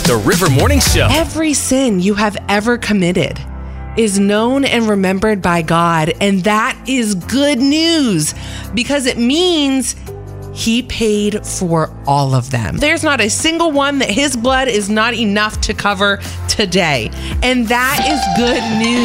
The River Morning Show. Every sin you have ever committed is known and remembered by God. And that is good news because it means He paid for all of them. There's not a single one that His blood is not enough to cover today. And that is good news.